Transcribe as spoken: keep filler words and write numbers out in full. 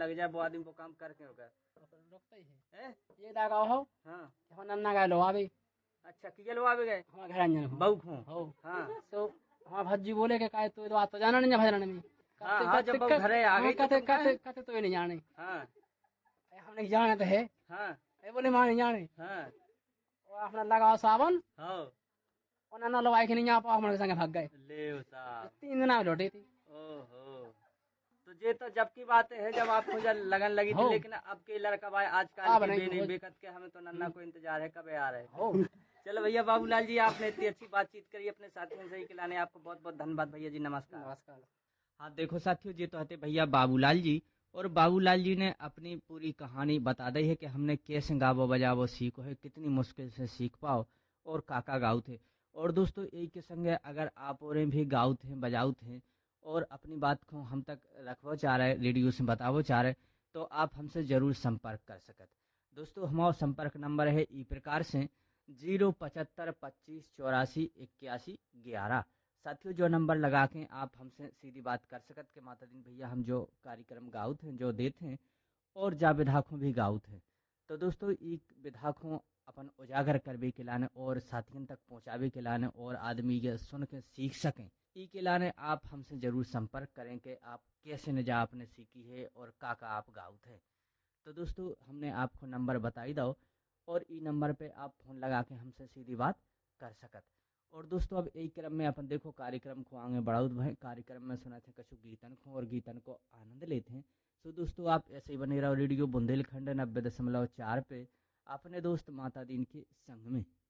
लग जाए वो आदमी वो काम करके होगा रुकता ही है हैं? ये दागा हो हाँ हम नन्ना गए लो आवे अच्छा की गलो आवे गए हम घर अंजन हो बहु खो हो हाँ सो हम भज्जी बोले के काहे तो आ तो जाना नहीं भजन में हाँ हाँ जब बहु घरे आ गई तो कहते तुम कहे? कहते कहते तो ये नहीं जाने हाँ हम नहीं जाने तो है हाँ ये बोले मां नहीं जाने हाँ और अपना लगाओ सावन हाँ और नन्ना लोग आए कि नहीं यहाँ पर हमारे संग भाग गए ले साहब तीन दिन में लौटे थे ओहो तो ये तो जब की बात है जब आपको जब लगन लगी थी हो। लेकिन अब के लड़का भाई आजकल अब के नहीं, बे नहीं हो। बेकत के हमें तो नन्ना को इंतजार है कब आ रहे हो चलो भैया बाबूलाल जी आपने इतनी अच्छी बातचीत करी अपने साथियों से ही खिलाने आपको बहुत बहुत धन्यवाद भैया जी नमस्कार नमस्कार हाँ देखो साथियों जी तो हते भैया बाबूलाल जी और बाबूलाल जी ने अपनी पूरी कहानी बता दी है कि हमने कैसे गावो बजावो सीखो है कितनी मुश्किल से सीख पाओ और काका गाऊ थे और दोस्तों यही के संगे अगर आप और भी गाऊ थे बजाऊ थे और अपनी बात को हम तक रखवा चाह रहे रेडियो से बतावो चाह रहे तो आप हमसे जरूर संपर्क कर सकत दोस्तों हमारा संपर्क नंबर है ई प्रकार से जीरो पचहत्तर पच्चीस चौरासी इक्यासी ग्यारह साथियों जो नंबर लगा के आप हमसे सीधी बात कर सकत के माता दिन भैया हम जो कार्यक्रम गाऊ थे जो देते हैं और जा विधाखों भी गाऊ थे तो दोस्तों एक विधाखों अपन उजागर करवे के लाने और साथियों तक पहुंचावे के लाने और आदमी ये सुन के सीख सकें ई के लाने आप हमसे जरूर संपर्क करें कि आप कैसे नजा आपने सीखी है और का का आप गाऊ थे तो दोस्तों हमने आपको नंबर बताई दो और ई नंबर पे आप फोन लगा के हमसे सीधी बात कर सकत और दोस्तों अब एक क्रम में अपन देखो कार्यक्रम को आगे बढ़ाउत भाई कार्यक्रम में सुना थे कछु गीतन को और गीतन को आनंद लेते हैं तो दोस्तों आप ऐसे ही बने रहो रेडियो बुंदेलखंड नब्बे दशमलव चार पे अपने दोस्त माता दीन के संग में।